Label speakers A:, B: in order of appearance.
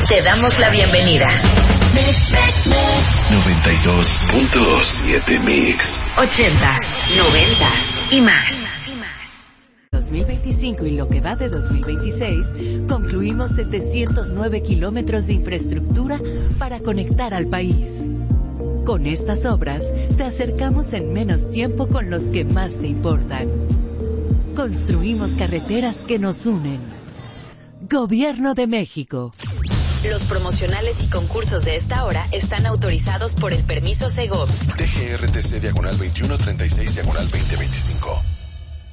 A: Te damos la bienvenida.
B: 92.7 Mix.
A: 80s, 90s y más.
C: 2025 y lo que va de 2026, concluimos 709 kilómetros de infraestructura para conectar al país. Con estas obras, te acercamos en menos tiempo con los que más te importan. Construimos carreteras que nos unen. Gobierno de México.
A: Los promocionales y concursos de esta hora están autorizados por el permiso Segov.
B: TGRTC /2136/2025.